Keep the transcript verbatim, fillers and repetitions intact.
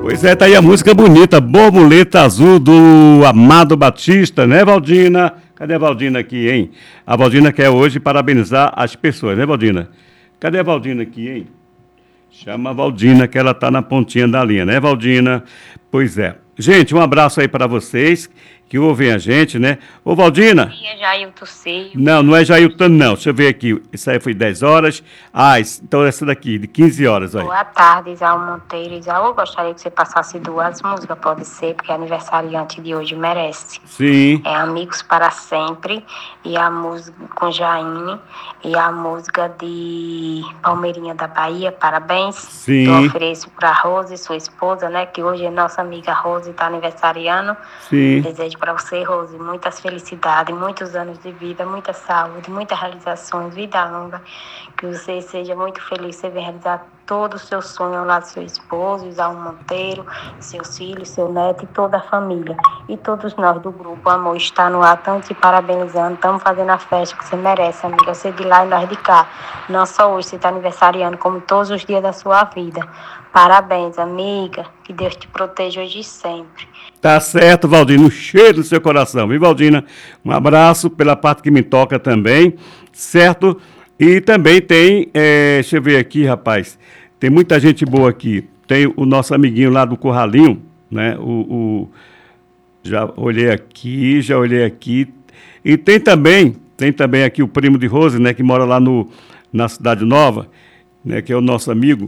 Pois é, tá aí a música bonita, Borboleta Azul, do Amado Batista, né, Valdina? Cadê a Valdina aqui, hein? A Valdina quer hoje parabenizar as pessoas, né, Valdina? Cadê a Valdina aqui, hein? Chama a Valdina, que ela tá na pontinha da linha, né, Valdina? Pois é. Gente, um abraço aí para vocês que ouvem a gente, né? Ô, Valdina. Bom dia, Jailton Seio. Não, não é Jailton, não. Deixa eu ver aqui. Isso aí foi dez horas. Ah, então essa daqui, de quinze horas. Aí. Boa tarde, Isaú Monteiro. Isaú, eu gostaria que você passasse duas músicas, pode ser, porque a aniversariante de hoje merece. Sim. É Amigos para Sempre, e a música com Jaine, e a música de Palmeirinha da Bahia, Parabéns. Sim. Eu ofereço para Rose, sua esposa, né, que hoje é nossa amiga Rose, está aniversariando. Sim. Desejo para você, Rose, muitas felicidades, muitos anos de vida, muita saúde, muitas realizações, vida longa. Que você seja muito feliz, você venha realizar todo o seu sonho ao lado do seu esposo, Isaú Monteiro, seus filhos, seu neto e toda a família. E todos nós do grupo Amor está no ar, estamos te parabenizando, estamos fazendo a festa que você merece, amiga. Você de lá e nós de cá. Não só hoje, você está aniversariando, como todos os dias da sua vida. Parabéns, amiga. Que Deus te proteja hoje e sempre. Tá certo, Valdina. Um cheiro no seu coração, viu, Valdina? Um abraço pela parte que me toca também, certo? E também tem, é, deixa eu ver aqui, rapaz, tem muita gente boa aqui. Tem o nosso amiguinho lá do Corralinho, né? O, o, já olhei aqui, já olhei aqui. E tem também, tem também aqui o primo de Rose, né? Que mora lá no, na Cidade Nova, né? Que é o nosso amigo,